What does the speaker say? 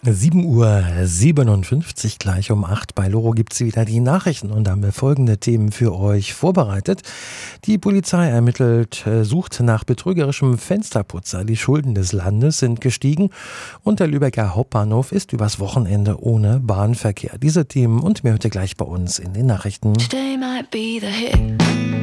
7:57 gleich um 8. Bei Loro gibt es wieder die Nachrichten und da haben wir folgende Themen für euch vorbereitet. Die Polizei sucht nach betrügerischem Fensterputzer. Die Schulden des Landes sind gestiegen und der Lübecker Hauptbahnhof ist übers Wochenende ohne Bahnverkehr. Diese Themen und mehr heute gleich bei uns in den Nachrichten.